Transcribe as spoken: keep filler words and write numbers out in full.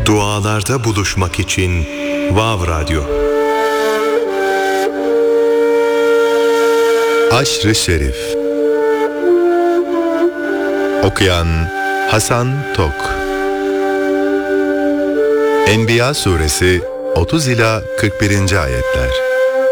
Dualarda buluşmak için Vav Radyo. Aşr-ı Şerif. Okuyan Hasan Tok. Enbiya suresi otuz ila kırk birinci ayetler.